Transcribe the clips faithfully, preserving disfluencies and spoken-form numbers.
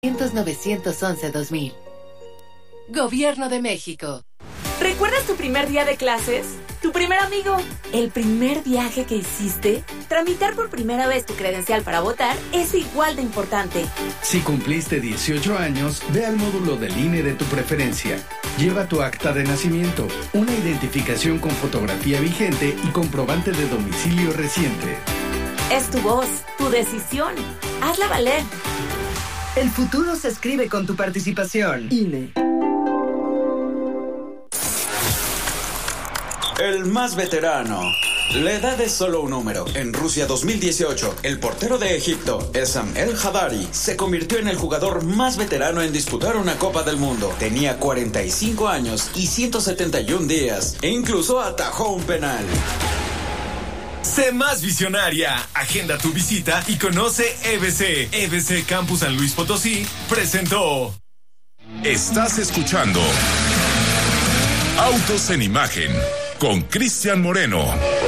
novecientos once dos mil. Gobierno de México. ¿Recuerdas tu primer día de clases? ¿Tu primer amigo? ¿El primer viaje que hiciste? Tramitar por primera vez tu credencial para votar es igual de importante. Si cumpliste dieciocho años, ve al módulo del I N E de tu preferencia. Lleva tu acta de nacimiento, una identificación con fotografía vigente y comprobante de domicilio reciente. Es tu voz, tu decisión. Hazla valer. El futuro se escribe con tu participación. I N E. El más veterano. La edad es solo un número. En Rusia dos mil dieciocho, el portero de Egipto, Essam El Hadari, se convirtió en el jugador más veterano en disputar una Copa del Mundo. Tenía cuarenta y cinco años y ciento setenta y un días, e incluso atajó un penal. Sé más visionaria. Agenda tu visita y conoce E B C. E B C Campus San Luis Potosí presentó. Estás escuchando Autos en Imagen con Cristian Moreno.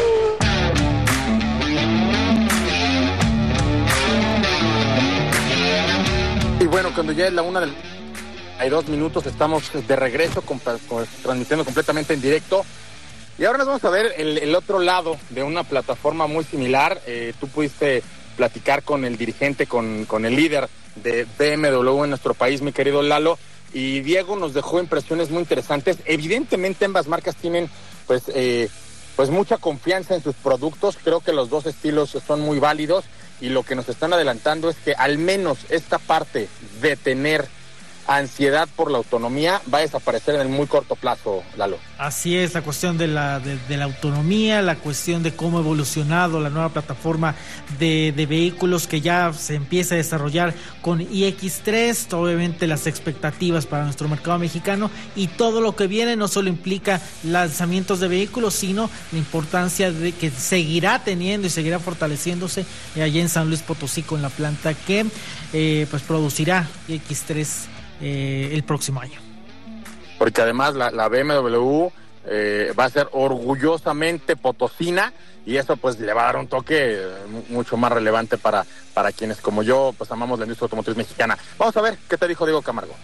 Y bueno, cuando ya es la una del... Hay dos minutos, estamos de regreso, con, con, transmitiendo completamente en directo. Y ahora nos vamos a ver el, el otro lado de una plataforma muy similar. Eh, tú pudiste platicar con el dirigente, con, con el líder de B M W en nuestro país, mi querido Lalo. Y Diego nos dejó impresiones muy interesantes. Evidentemente ambas marcas tienen pues, eh, pues mucha confianza en sus productos. Creo que los dos estilos son muy válidos. Y lo que nos están adelantando es que al menos esta parte de tener ansiedad por la autonomía va a desaparecer en el muy corto plazo, Lalo. Así es, la cuestión de la, de, de la autonomía, la cuestión de cómo ha evolucionado la nueva plataforma de, de vehículos que ya se empieza a desarrollar con i equis tres, obviamente las expectativas para nuestro mercado mexicano y todo lo que viene no solo implica lanzamientos de vehículos, sino la importancia de que seguirá teniendo y seguirá fortaleciéndose allá en San Luis Potosí con la planta que eh, pues producirá i equis tres Eh, el próximo año. Porque además la, la B M W eh, va a ser orgullosamente potosina y eso pues le va a dar un toque eh, mucho más relevante para, para quienes como yo pues amamos la industria automotriz mexicana. Vamos a ver qué te dijo Diego Camargo.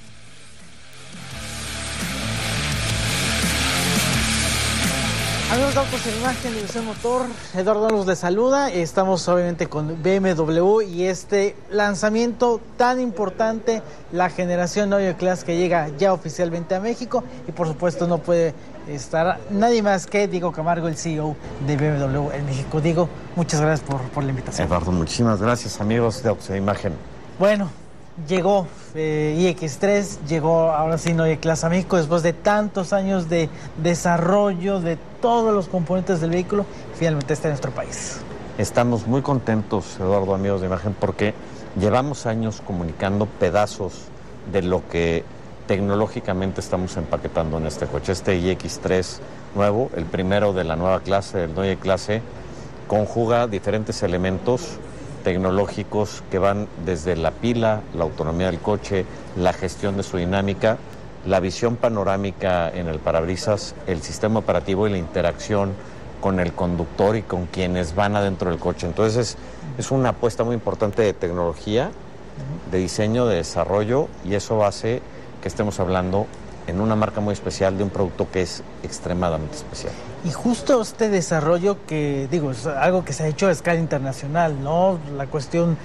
Amigos de Autos en Imagen, División Motor, Eduardo nos les saluda. Estamos obviamente con B M W y este lanzamiento tan importante, la generación Neue Klasse que llega ya oficialmente a México y por supuesto no puede estar nadie más que Diego Camargo, el C E O de B M W en México. Diego, muchas gracias por, por la invitación. Eduardo, muchísimas gracias, amigos de Autos en Imagen. Bueno, llegó eh, i equis tres, llegó ahora sí Neue Klasse a México después de tantos años de desarrollo de todos los componentes del vehículo, finalmente está en nuestro país. Estamos muy contentos, Eduardo, amigos de Imagen, porque llevamos años comunicando pedazos de lo que tecnológicamente estamos empaquetando en este coche. Este i equis tres nuevo, el primero de la nueva clase, el Neue Klasse, conjuga diferentes elementos tecnológicos que van desde la pila, la autonomía del coche, la gestión de su dinámica, la visión panorámica en el parabrisas, el sistema operativo y la interacción con el conductor y con quienes van adentro del coche. Entonces es, es una apuesta muy importante de tecnología, de diseño, de desarrollo, y eso hace que estemos hablando en una marca muy especial de un producto que es extremadamente especial. Y justo este desarrollo que, digo, es algo que se ha hecho a escala internacional, ¿no? La cuestión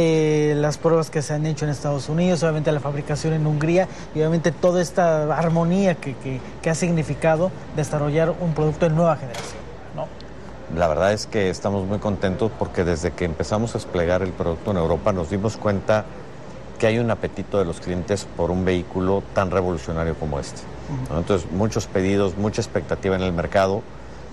de las pruebas que se han hecho en Estados Unidos, obviamente la fabricación en Hungría y obviamente toda esta armonía que, que, que ha significado desarrollar un producto de nueva generación, ¿no? La verdad es que estamos muy contentos porque desde que empezamos a desplegar el producto en Europa nos dimos cuenta que hay un apetito de los clientes por un vehículo tan revolucionario como este, ¿no? Entonces, muchos pedidos, mucha expectativa en el mercado.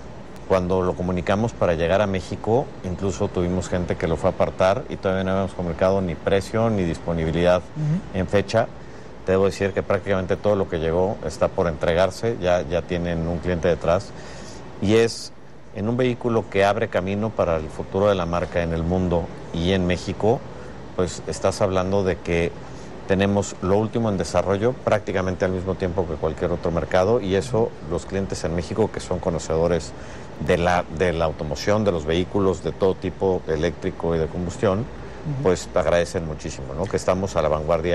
Cuando lo comunicamos para llegar a México, incluso tuvimos gente que lo fue a apartar y todavía no habíamos comunicado ni precio ni disponibilidad uh-huh. en fecha. Te debo decir que prácticamente todo lo que llegó está por entregarse, ya, ya tienen un cliente detrás. Y es en un vehículo que abre camino para el futuro de la marca en el mundo y en México, pues estás hablando de que tenemos lo último en desarrollo prácticamente al mismo tiempo que cualquier otro mercado, y eso los clientes en México, que son conocedores de la, de la automoción, de los vehículos de todo tipo, eléctrico y de combustión, uh-huh. pues te agradecen muchísimo, ¿no? Que estamos a la vanguardia